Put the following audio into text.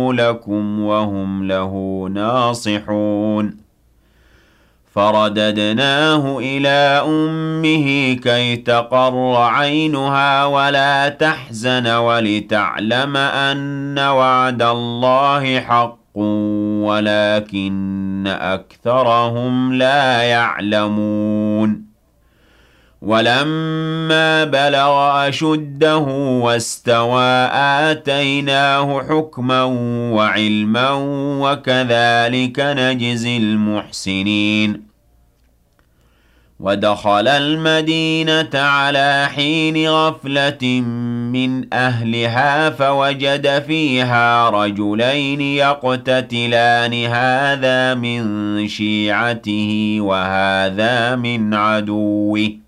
لكم وهم له ناصحون فرددناه إلى أمه كي تقر عينها ولا تحزن ولتعلم أن وعد الله حق ولكن أكثرهم لا يعلمون ولما بلغ أشده واستوى آتيناه حكما وعلما وكذلك نجزي المحسنين ودخل المدينة على حين غفلة من أهلها فوجد فيها رجلين يقتتلان هذا من شيعته وهذا من عدوه